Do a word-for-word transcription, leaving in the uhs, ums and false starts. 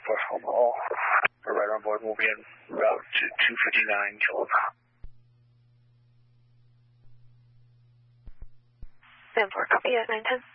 for home haul. We're right on board. We'll be en route to two fifty-nine kilowatt. ten four, copy at nine ten.